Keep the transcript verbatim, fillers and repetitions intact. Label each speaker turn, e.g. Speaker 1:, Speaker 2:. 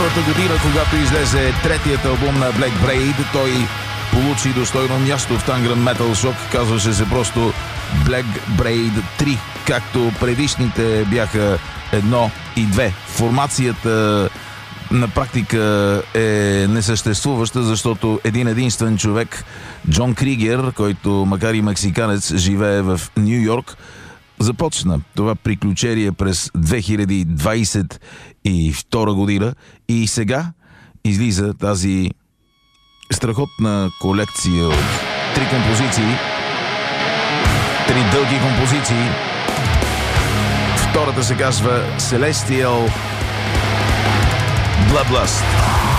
Speaker 1: втората година, когато излезе третият албум на Black Braid, той получи достойно място в Tangram Metal Shock. Казваше се просто Black Braid три, както предишните бяха едно и две. Формацията на практика е несъществуваща, защото един единствен човек, Джон Кригер, който макар и мексиканец, живее в Ню Йорк, започна това приключение през две хиляди двадесет и втора година и сега излиза тази страхотна колекция от три композиции, три дълги композиции. Втората се казва Celestial Bloodlust.